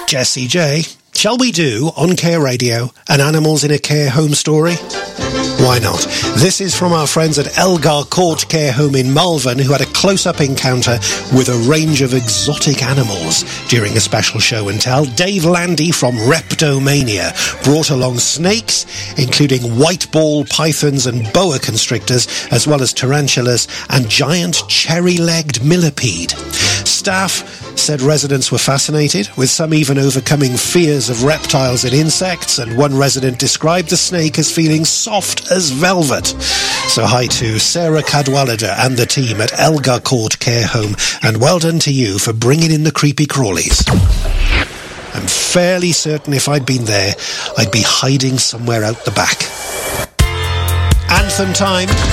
Jessie J. Shall we do, on Care Radio, an Animals in a Care Home story? Why not? This is from our friends at Elgar Court Care Home in Malvern, who had a close-up encounter with a range of exotic animals during a special show and tell. Dave Landy from Reptomania brought along snakes, including white ball pythons and boa constrictors, as well as tarantulas and giant cherry-legged millipede. Staff said residents were fascinated, with some even overcoming fears of reptiles and insects, and one resident described the snake as feeling soft as velvet. So hi to Sarah Cadwallader and the team at Elgar Court Care Home, and well done to you for bringing in the creepy crawlies. I'm fairly certain if I'd been there, I'd be hiding somewhere out the back. Anthem time.